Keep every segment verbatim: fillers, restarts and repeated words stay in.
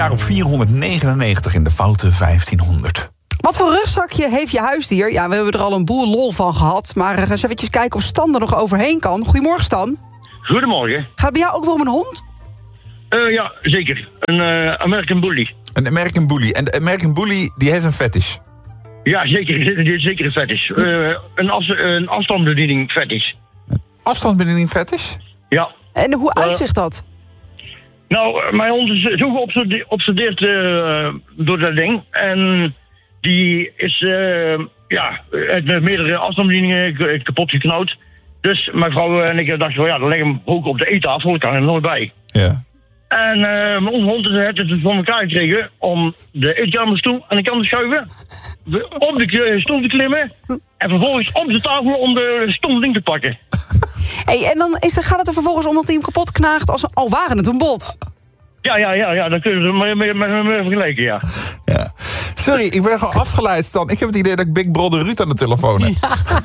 Jaar op vierhonderdnegenennegentig in de foute vijftienhonderd. Wat voor rugzakje heeft je huisdier? Ja, we hebben er al een boel lol van gehad. Maar uh, eens even kijken of Stan er nog overheen kan. Goedemorgen, Stan. Goedemorgen. Gaat het bij jou ook wel om een hond? Uh, ja, zeker. Een uh, American Bully. Een American Bully. En de American Bully, die heeft een fetish. Ja, zeker. Die heeft zeker een fetish. Uh, een, af, een afstandsbediening fetish. Afstandsbediening fetish? Ja. En hoe uitzicht dat? Nou, mijn hond is zo geobsedeerd uh, door dat ding. En die is, uh, ja, met meerdere afstandsbedieningen kapot geknauwd. Dus mijn vrouw en ik dachten, ja, dan leg hem ook op de eettafel, ik kan er nooit bij. Ja. En uh, mijn hond heeft het voor elkaar gekregen om de eetkamerstoel aan de kant te schuiven, op de stoel te klimmen en vervolgens op de tafel om de stomme ding te pakken. Hey, en dan is, gaat het er vervolgens om dat hij hem kapot knaagt als al waren het een bot. Ja, ja, ja, ja, dan kun je het met me vergelijken, ja. ja. Sorry, ik ben gewoon afgeleid, Stan. Ik heb het idee dat ik Big Brother Ruud aan de telefoon heb. Ja.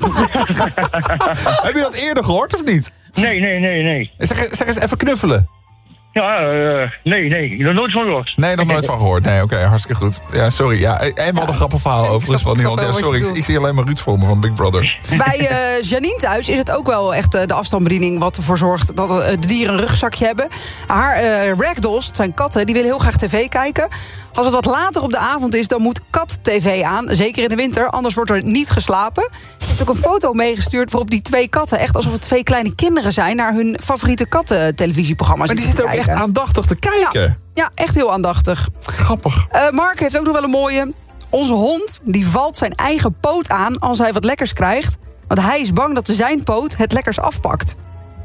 Heb je dat eerder gehoord of niet? Nee, nee, nee, nee. Zeg, zeg eens even knuffelen. Ja, uh, nee, nee. Ik heb er nooit van gehoord. Nee, nog nooit van gehoord. Nee, oké, okay, hartstikke goed. Ja, sorry. Ja, eenmaal ja. een grappig verhaal overigens van die hond. Ja, sorry, ik, ik zie alleen maar Ruud voor me van Big Brother. Bij uh, Janine thuis is het ook wel echt uh, de afstandsbediening wat ervoor zorgt dat uh, de dieren een rugzakje hebben. Haar uh, ragdolls, het zijn katten, die willen heel graag tv kijken. Als het wat later op de avond is, dan moet kat-tv aan. Zeker in de winter, anders wordt er niet geslapen. Ik heb ook een foto meegestuurd waarop die twee katten, echt alsof het twee kleine kinderen zijn, naar hun favoriete katten-televisieprogramma's. Maar die zitten ook echt aandachtig te kijken. Ja, ja, echt heel aandachtig. Grappig. Uh, Mark heeft ook nog wel een mooie. Onze hond die valt zijn eigen poot aan als hij wat lekkers krijgt. Want hij is bang dat zijn poot het lekkers afpakt.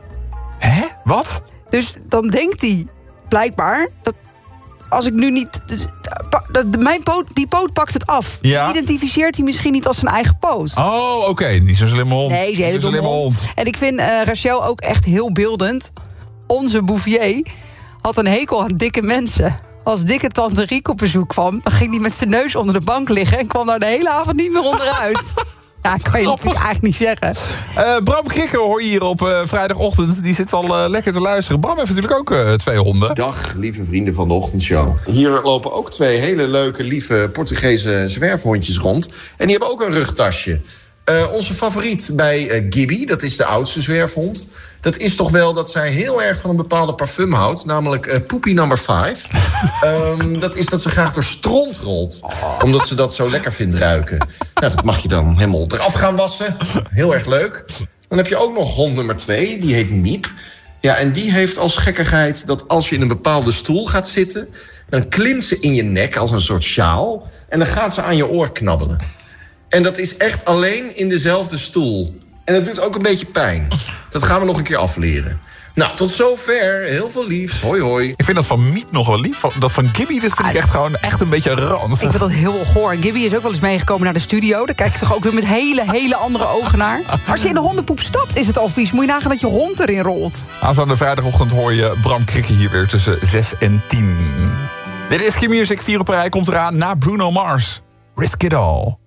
Hè? Wat? Dus dan denkt hij blijkbaar dat als ik nu niet... Dus, mijn poot, die poot pakt het af. Ja. Die identificeert hij misschien niet als zijn eigen poot. Oh, oké. Okay. Niet zo'n slimme hond. Nee, ze is een slimme hond. hond. En ik vind uh, Rachel ook echt heel beeldend. Onze Bouvier had een hekel aan dikke mensen. Als dikke tante Riek op bezoek kwam, dan ging hij met zijn neus onder de bank liggen en kwam daar de hele avond niet meer onderuit. Ja, kan je natuurlijk eigenlijk niet zeggen. Uh, Bram Krikker hoor je hier op uh, vrijdagochtend. Die zit al uh, lekker te luisteren. Bram heeft natuurlijk ook uh, twee honden. Dag, lieve vrienden van de ochtendshow. Hier lopen ook twee hele leuke, lieve Portugese zwerfhondjes rond. En die hebben ook een rugtasje. Uh, onze favoriet bij uh, Gibby, dat is de oudste zwerfhond. Dat is toch wel dat zij heel erg van een bepaalde parfum houdt. Namelijk uh, Poepie number vijf. um, dat is dat ze graag door stront rolt. Omdat ze dat zo lekker vindt ruiken. Nou, dat mag je dan helemaal eraf gaan wassen. Heel erg leuk. Dan heb je ook nog hond nummer twee. Die heet Miep. Ja, en die heeft als gekkigheid dat als je in een bepaalde stoel gaat zitten, dan klimt ze in je nek als een soort sjaal. En dan gaat ze aan je oor knabbelen. En dat is echt alleen in dezelfde stoel. En dat doet ook een beetje pijn. Dat gaan we nog een keer afleren. Nou, tot zover. Heel veel liefs. Hoi, hoi. Ik vind dat van Miep nog wel lief. Dat van Gibby, dat vind ik echt gewoon echt een beetje ranzig. Ik vind dat heel goor. Gibby is ook wel eens meegekomen naar de studio. Daar kijk je toch ook weer met hele, hele andere ogen naar. Als je in de hondenpoep stapt, is het al vies. Moet je nagaan dat je hond erin rolt. Aanstaande vrijdagochtend hoor je Bram Krikke hier weer tussen zes en tien. Dit is Q-Music. vier op een rij komt eraan na Bruno Mars. Risk It All.